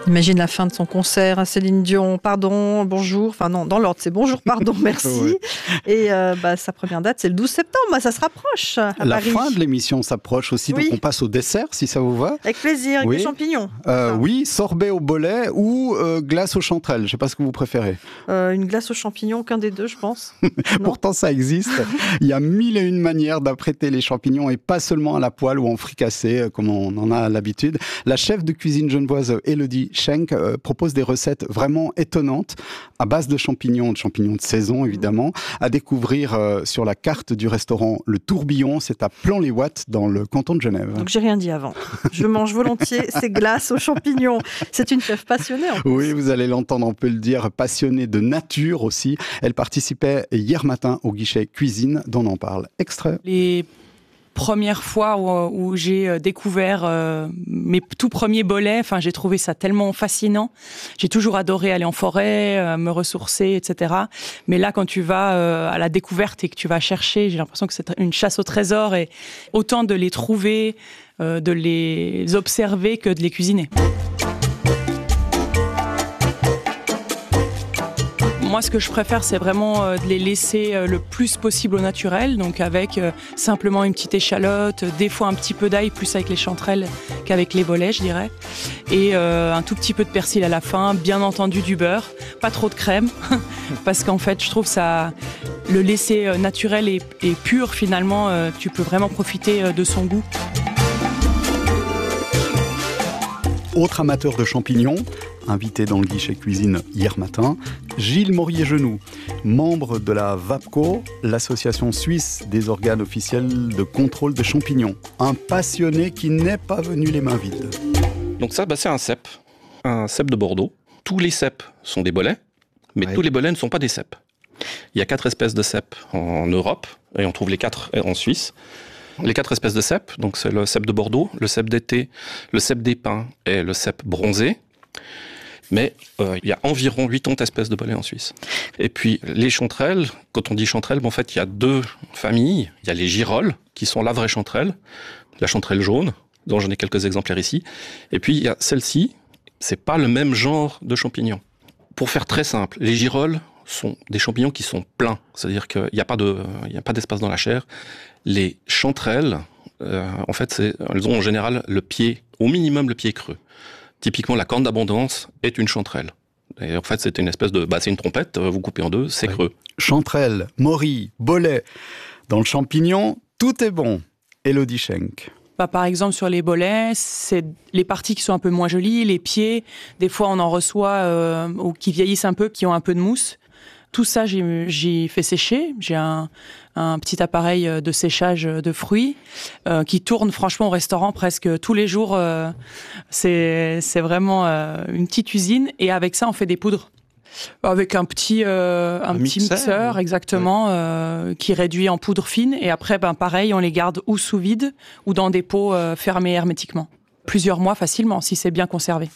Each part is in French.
Imagine la fin de son concert, Céline Dion, pardon, bonjour, enfin non, dans l'ordre, c'est bonjour, pardon, merci. Oui. Et sa première date, c'est le 12 septembre, ça se rapproche à Paris. La fin de l'émission s'approche aussi, donc on passe au dessert, si ça vous va. Avec plaisir, avec des champignons. Oui, sorbet au bolet ou glace aux chanterelles, je ne sais pas ce que vous préférez. Une glace aux champignons, aucun des deux, je pense. Pourtant, ça existe. Il y a 1001 manières d'apprêter les champignons et pas seulement à la poêle ou en fricassé, comme on en a l'habitude. La chef de cuisine genevoise Élodie Schenk propose des recettes vraiment étonnantes à base de champignons de saison évidemment, à découvrir sur la carte du restaurant Le Tourbillon, c'est à Plan-les-Ouates dans le canton de Genève. Donc j'ai rien dit avant. Je mange volontiers ces glaces aux champignons. C'est une chef passionnée en plus. Oui, vous allez l'entendre, on peut le dire, passionnée de nature aussi. Elle participait hier matin au guichet cuisine dont on en parle. Extrait. Les première fois où j'ai découvert mes tout premiers bolets, j'ai trouvé ça tellement fascinant. J'ai toujours adoré aller en forêt, me ressourcer, etc. Mais là, quand tu vas à la découverte et que tu vas chercher, j'ai l'impression que c'est une chasse au trésor et autant de les trouver, de les observer que de les cuisiner. Moi, ce que je préfère, c'est vraiment de les laisser le plus possible au naturel, donc avec simplement une petite échalote, des fois un petit peu d'ail, plus avec les chanterelles qu'avec les bolets, je dirais, et un tout petit peu de persil à la fin, bien entendu du beurre, pas trop de crème, parce qu'en fait, je trouve ça, le laisser naturel et pur, finalement, tu peux vraiment profiter de son goût. Autre amateur de champignons, invité dans le guichet cuisine hier matin, Gilles Morier-Genoux, membre de la VAPCO, l'association suisse des organes officiels de contrôle des champignons. Un passionné qui n'est pas venu les mains vides. Donc ça, c'est un cep de Bordeaux. Tous les ceps sont des bolets, mais tous les bolets ne sont pas des ceps. Il y a 4 espèces de cèpes en Europe, et on trouve les 4 en Suisse. Les 4 espèces de cèpes, donc c'est le cep de Bordeaux, le cep d'été, le cep des pins et le cep bronzé. Mais il y a environ 80 espèces de bolets en Suisse. Et puis les chanterelles, quand on dit chanterelles, en fait il y a 2 familles. Il y a les girolles, qui sont la vraie chanterelle, la chanterelle jaune, dont j'en ai quelques exemplaires ici. Et puis il y a celle-ci, c'est pas le même genre de champignons. Pour faire très simple, les girolles sont des champignons qui sont pleins, c'est-à-dire qu'il n'y a pas d'espace dans la chair. Les chanterelles, en fait, elles ont en général le pied, au minimum le pied creux. Typiquement, la corne d'abondance est une chanterelle. Et en fait, c'est une espèce de... c'est une trompette, vous coupez en 2, c'est creux. Chanterelle, morilles, bolets. Dans le champignon, tout est bon. Élodie Schenk. Par exemple, sur les bolets, c'est les parties qui sont un peu moins jolies, les pieds. Des fois, on en reçoit ou qui vieillissent un peu, qui ont un peu de mousse. Tout ça, j'ai fait sécher. J'ai un petit appareil de séchage de fruits qui tourne franchement au restaurant presque tous les jours. C'est vraiment une petite usine. Et avec ça, on fait des poudres. Avec un petit mixeur, exactement, qui réduit en poudre fine. Et après, pareil, on les garde ou sous vide ou dans des pots fermés hermétiquement. Plusieurs mois facilement, si c'est bien conservé.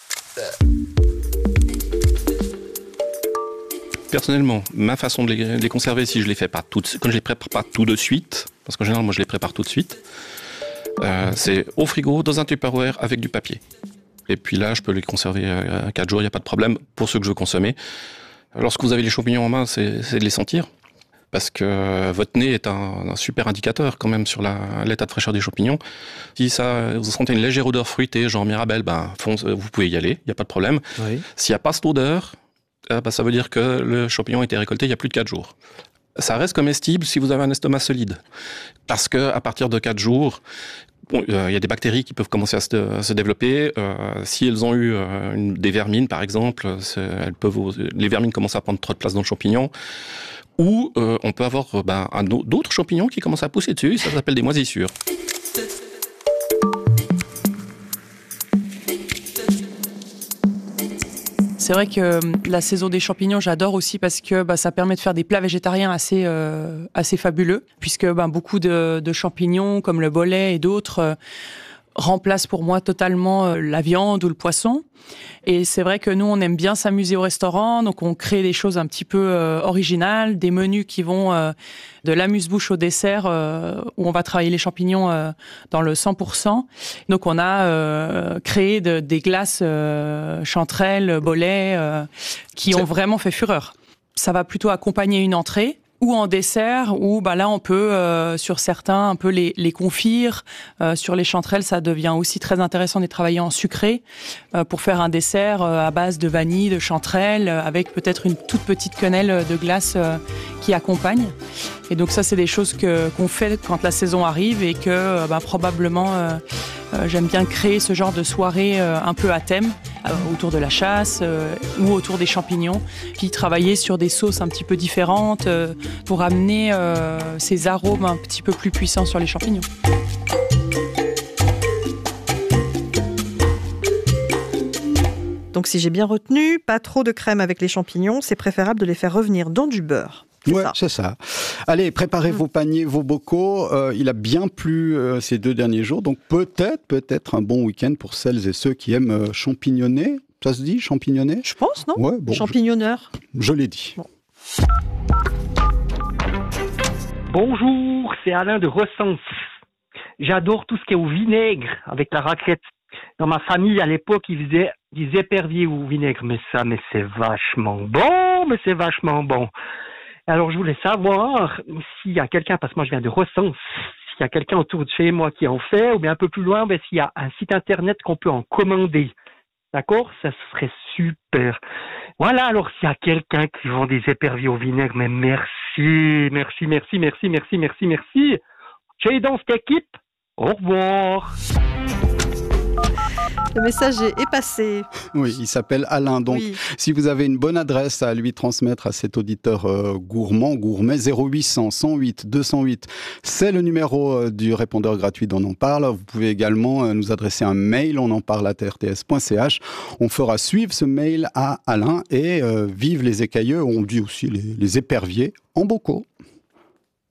Personnellement, ma façon de les conserver, si je les fais pas quand je les prépare pas tout de suite, parce qu'en général, moi, je les prépare tout de suite, c'est au frigo, dans un Tupperware, avec du papier. Et puis là, je peux les conserver à 4 jours, il n'y a pas de problème, pour ceux que je veux consommer. Lorsque vous avez les champignons en main, c'est de les sentir, parce que votre nez est un super indicateur quand même sur l'état de fraîcheur des champignons. Si vous sentez une légère odeur fruitée, genre Mirabelle, vous pouvez y aller, il n'y a pas de problème. Oui. S'il n'y a pas cette odeur, ça veut dire que le champignon a été récolté il y a plus de 4 jours. Ça reste comestible si vous avez un estomac solide. Parce qu'à partir de 4 jours, il y a des bactéries qui peuvent commencer à se développer. Si elles ont eu des vermines, par exemple, les vermines commencent à prendre trop de place dans le champignon. Ou on peut avoir d'autres champignons qui commencent à pousser dessus, ça s'appelle des moisissures. C'est vrai que la saison des champignons, j'adore aussi parce que ça permet de faire des plats végétariens assez fabuleux, puisque beaucoup de champignons, comme le bolet et d'autres, remplace pour moi totalement la viande ou le poisson. Et c'est vrai que nous, on aime bien s'amuser au restaurant, donc on crée des choses un petit peu originales, des menus qui vont de l'amuse-bouche au dessert, où on va travailler les champignons dans le 100%. Donc on a créé des glaces chanterelles, bolets, qui ont vraiment fait fureur. Ça va plutôt accompagner une entrée, ou en dessert, où là on peut sur certains un peu les confire. Sur les chanterelles, ça devient aussi très intéressant de les travailler en sucré pour faire un dessert à base de vanille, de chanterelle, avec peut-être une toute petite quenelle de glace qui accompagne. Et donc ça, c'est des choses qu'on fait quand la saison arrive et que probablement j'aime bien créer ce genre de soirée un peu à thème autour de la chasse ou autour des champignons, puis travailler sur des sauces un petit peu différentes pour amener ces arômes un petit peu plus puissants sur les champignons. Donc si j'ai bien retenu, pas trop de crème avec les champignons, c'est préférable de les faire revenir dans du beurre. Ouais, c'est ça. Allez, préparez vos paniers, vos bocaux. Il a bien plu ces 2 derniers jours, donc peut-être un bon week-end pour celles et ceux qui aiment champignonner. Ça se dit, champignonner ? Je pense, non ? Ouais, bon, champignonneur. Je l'ai dit. Bon. Bonjour, c'est Alain de Ressens. J'adore tout ce qui est au vinaigre avec la raclette. Dans ma famille, à l'époque, ils faisaient des éperviers au vinaigre. Mais c'est vachement bon. Alors, je voulais savoir s'il y a quelqu'un, parce que moi, je viens de Ressens, s'il y a quelqu'un autour de chez moi qui en fait, ou bien un peu plus loin, s'il y a un site internet qu'on peut en commander. D'accord ? Ça serait super. Voilà, alors s'il y a quelqu'un qui vend des éperviers au vinaigre, mais merci. J'ai dans cette équipe. Au revoir. Le message est passé. Oui, il s'appelle Alain. Donc, si vous avez une bonne adresse à lui transmettre à cet auditeur gourmet, 0800 108 208, c'est le numéro du répondeur gratuit dont on parle. Vous pouvez également nous adresser un mail, on en parle à rts.ch. On fera suivre ce mail à Alain et vive les écailleux, on dit aussi les éperviers en bocaux.